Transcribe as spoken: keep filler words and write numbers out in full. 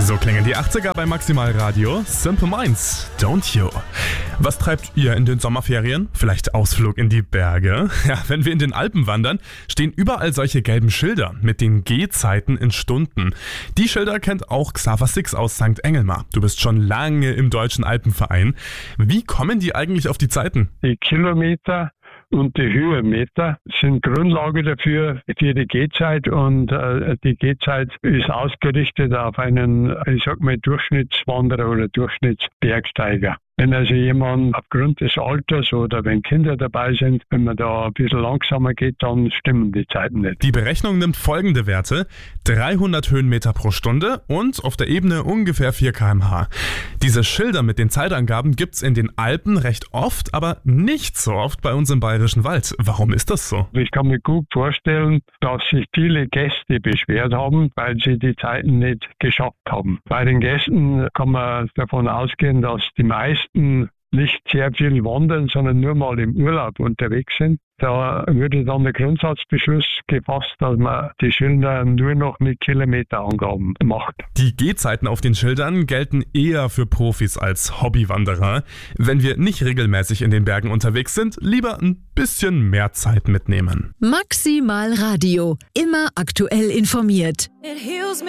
So klingen die achtziger bei Maximal Radio. Simple Minds, don't you? Was treibt ihr in den Sommerferien? Vielleicht Ausflug in die Berge? Ja, wenn wir in den Alpen wandern, stehen überall solche gelben Schilder mit den Gehzeiten in Stunden. Die Schilder kennt auch Xaver Six aus Sankt Engelmar. Du bist schon lange im Deutschen Alpenverein. Wie kommen die eigentlich auf die Zeiten? Die Kilometer und die Höhenmeter sind Grundlage dafür für die Gehzeit, und äh, die Gehzeit ist ausgerichtet auf einen, ich sag mal, Durchschnittswanderer oder Durchschnittsbergsteiger. Wenn also jemand aufgrund des Alters oder wenn Kinder dabei sind, wenn man da ein bisschen langsamer geht, dann stimmen die Zeiten nicht. Die Berechnung nimmt folgende Werte: dreihundert Höhenmeter pro Stunde und auf der Ebene ungefähr vier Kilometer pro Stunde. Diese Schilder mit den Zeitangaben gibt's in den Alpen recht oft, aber nicht so oft bei uns im Bayerischen Wald. Warum ist das so? Ich kann mir gut vorstellen, dass sich viele Gäste beschwert haben, weil sie die Zeiten nicht geschafft haben. Bei den Gästen kann man davon ausgehen, dass die meisten nicht sehr viel wandern, sondern nur mal im Urlaub unterwegs sind. Da würde dann der Grundsatzbeschluss gefasst, dass man die Schilder nur noch mit Kilometerangaben macht. Die Gehzeiten auf den Schildern gelten eher für Profis als Hobbywanderer. Wenn wir nicht regelmäßig in den Bergen unterwegs sind, lieber ein bisschen mehr Zeit mitnehmen. Maximal Radio. Immer aktuell informiert.